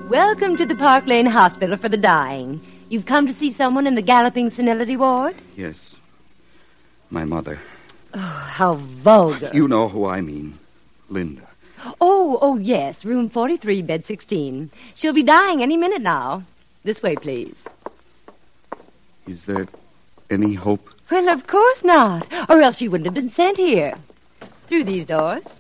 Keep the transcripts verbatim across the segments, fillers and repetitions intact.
Welcome to the Park Lane Hospital for the Dying. You've come to see someone in the Galloping Senility Ward? Yes. My mother. Oh, how vulgar. You know who I mean. Linda. Oh, oh, yes. Room forty-three, bed sixteen. She'll be dying any minute now. This way, please. Is there any hope? Well, of course not. Or else she wouldn't have been sent here. Through these doors.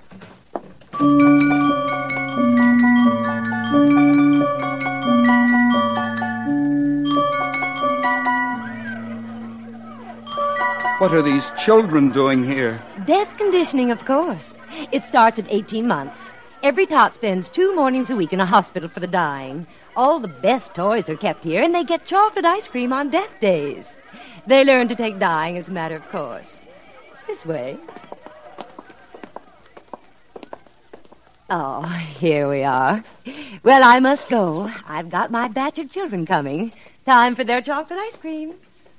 What are these children doing here? Death conditioning, of course. It starts at eighteen months. Every tot spends two mornings a week in a hospital for the dying. All the best toys are kept here, and they get chocolate ice cream on death days. They learn to take dying as a matter of course. This way. Oh, here we are. Well, I must go. I've got my batch of children coming. Time for their chocolate ice cream.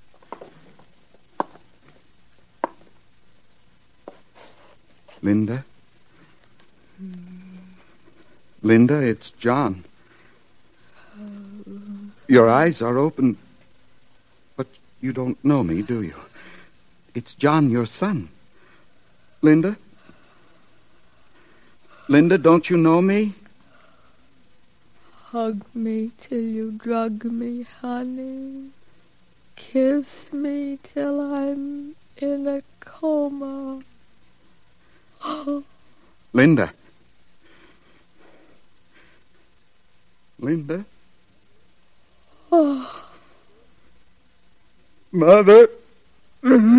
Linda? Linda, it's John. Your eyes are open, but you don't know me, do you? It's John, your son. Linda? Linda, don't you know me? Hug me till you drug me, honey. Kiss me till I'm in a coma. Linda. Linda? Oh. Mother?